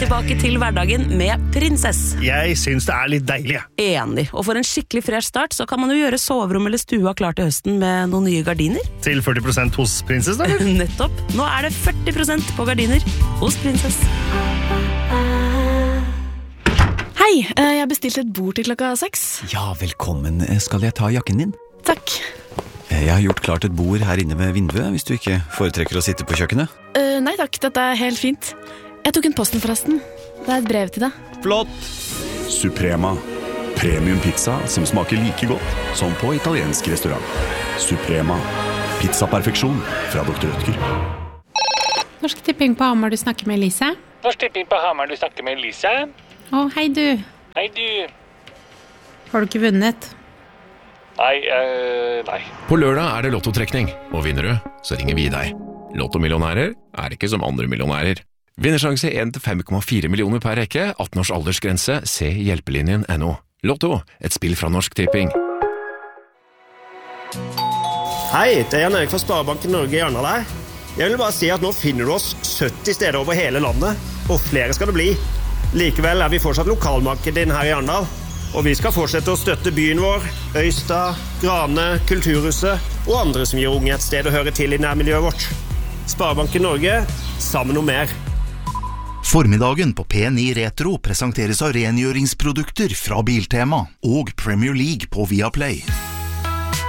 tilbake til hverdagen med Prinsess. Jeg synes det litt deilig. Enig, og for en skikkelig fresh start så kan man jo gjøre soverom eller stua klar til høsten med noen nye gardiner. Til 40% hos Prinsess, da? Nettopp. Nå det 40% på gardiner hos Prinsess. Hei, jeg bestilte et bord til klokka 6. Ja, velkommen. Skal jeg ta jakken din? Takk. Jeg har gjort klart et bord her inne ved vinduet, hvis du ikke foretrekker å sitte på kjøkkenet. Nei takk, dette helt fint. Jeg tok en posten forresten. Det et brev til deg. Flott! Suprema. Premium pizza som smaker like godt som på italiensk restaurant. Suprema. Pizza-perfeksjon fra Dr. Rødtger. Norsk Tipping på Hamar, du snakker med Elise. Norsk Tipping på Hamar, du snakker med Elise. Hei du. Hei du. Har du ikke vunnet? Nei. På lørdag det lottotrekning, og vinner du, så ringer vi deg. Lottomillionærer ikke som andre millionærer. Vinnersjanse 1-5,4 millioner per rekke, 18 års aldersgrense, se hjelpelinjen.no. Lotto, et spill fra Norsk Tipping. Hei, det Jan Erik fra Sparebanken Norge i Arendal her. Jeg vil bare si at nå finner du oss 70 steder over hele landet, og flere skal det bli. Likevel vi fortsatt lokalmarkedet din her i Arendal, og vi skal fortsette å støtte byen vår, Øystad, Grane, Kulturhuset og andre som gir unge et sted å høre til i nærmiljøet vårt. Sparebanken Norge, sammen om mer. Formiddagen på P9 Retro presenteres av rengjøringsprodukter fra Biltema og Premier League på Viaplay.